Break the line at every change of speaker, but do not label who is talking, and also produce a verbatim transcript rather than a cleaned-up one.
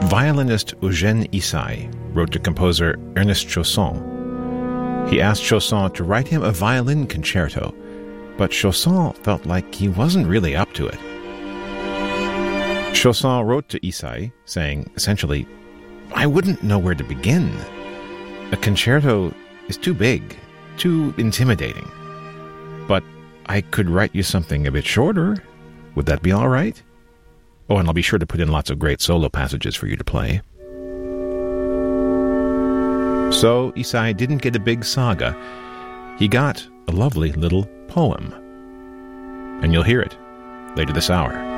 violinist Eugène Ysaÿe wrote to composer Ernest Chausson. He asked Chausson to write him a violin concerto, but Chausson felt like he wasn't really up to it. Chausson wrote to Ysaÿe, saying, essentially, I wouldn't know where to begin. A concerto is too big, too intimidating. But I could write you something a bit shorter. Would that be all right? Oh, and I'll be sure to put in lots of great solo passages for you to play. So Ysaÿe didn't get a big saga. He got a lovely little poem. And you'll hear it later this hour.